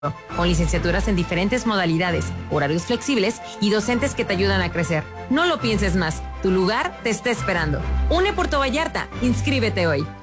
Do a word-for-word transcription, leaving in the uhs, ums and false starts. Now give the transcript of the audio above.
con licenciaturas en diferentes modalidades, horarios flexibles y docentes que te ayudan a crecer. No lo pienses más, tu lugar te está esperando. UNE Puerto Vallarta, inscríbete hoy.